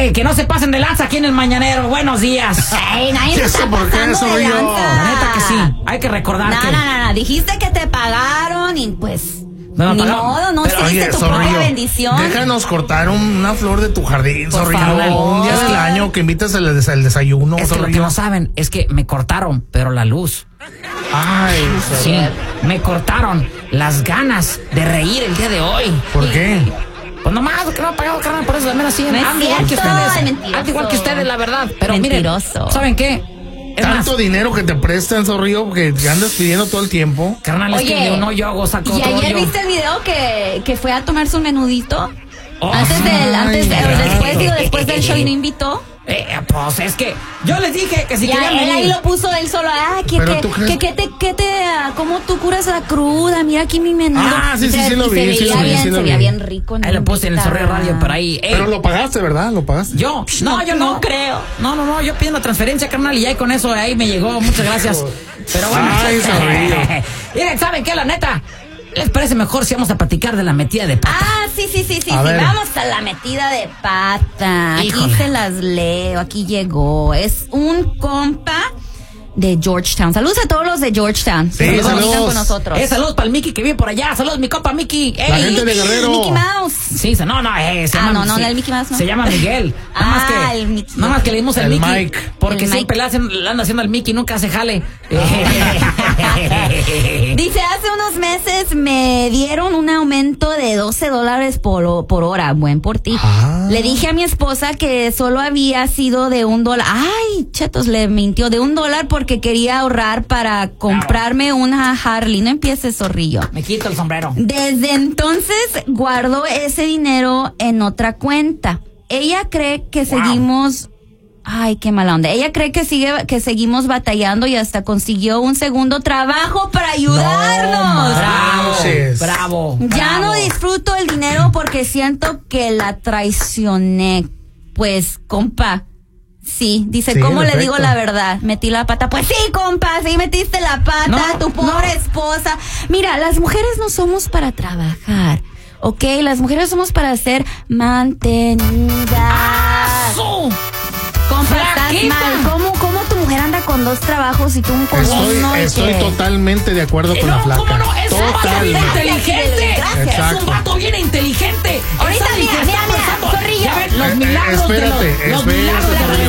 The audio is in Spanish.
Que no se pasen de lanza aquí en el Mañanero. Buenos días. Nadie se está pasando de lanza. La neta que sí. Hay que recordar que... No. Dijiste que te pagaron y pues... No, ni modo, no hiciste tu propia bendición. Déjanos cortar una flor de tu jardín, Zorrillo. Un día del año que invites el desayuno, Es que lo que no saben es que me cortaron, pero la luz. Ay, sí, me cortaron las ganas de reír el día de hoy. ¿Por qué? Pues nomás, que no ha pagado, carnal, por eso también así. Ando igual que ustedes, la verdad. Pero mentiroso. Miren, ¿saben qué? Tanto dinero que te prestan, Zorrillo, que andas pidiendo todo el tiempo. Carnal, es que de uno yo hago saco otro. ¿Y ayer yo viste el video que fue a tomarse un menudito? Oh, Después del show y no invitó. Pues es que yo les dije que si querían él venir. ahí lo puso él solo. ¿Cómo tú curas la cruda? Mira aquí mi menudo. Sí, lo vi. Se veía bien rico. Ahí lo puse en el Zorrillo Radio, pero ahí. Pero lo pagaste, ¿verdad? ¿Lo pagaste? Yo no creo. No, yo pido la transferencia, carnal, y ya con eso ahí me llegó. Muchas gracias. Pero bueno. Ay, Zorrillo. Miren, ¿saben qué? La neta, ¿les parece mejor si vamos a platicar de la metida de pata? Sí. Vamos a la metida de pata. Híjole. Aquí se las leo. Aquí llegó. Es un compa de Georgetown. Saludos a todos los de Georgetown. Sí, saludos con nosotros. Saludos para el Mickey que vive por allá. Saludos, mi compa Mickey. La gente de Guerrero. Mickey Mouse. Sí, se llama, el Mickey Mouse no. Se llama Miguel. Nada más que le dimos el Mickey. Porque siempre le anda haciendo al Mickey, nunca se jale. Dice, hace unos meses me dieron un aumento de $12 por hora. Buen por ti. Le dije a mi esposa que solo había sido de $1. Ay, chetos, le mintió. De $1 porque quería ahorrar para comprarme una Harley. No empieces, Zorrillo. Me quito el sombrero. Desde entonces guardó ese dinero en otra cuenta. Ella cree que seguimos... Ay, qué mala onda. Ella cree que seguimos batallando y hasta consiguió un segundo trabajo para ayudarnos. Bravo. Ya no disfruto el dinero porque siento que la traicioné. Pues, compa, sí. Dice, ¿cómo le digo la verdad? Metí la pata. Pues sí, compa, sí metiste la pata. Tu pobre esposa. Mira, las mujeres no somos para trabajar. ¿Ok? Las mujeres somos para ser mantenidas. Compa, estás mal. ¿Cómo tu mujer anda con 2 trabajos y tú con uno? Estoy totalmente de acuerdo con la flaca. ¿Cómo no? Es un vato bien inteligente. Exacto. Es un vato bien inteligente. Ahorita, mira, Zorrillo. Los milagros. Espérate, Los milagros de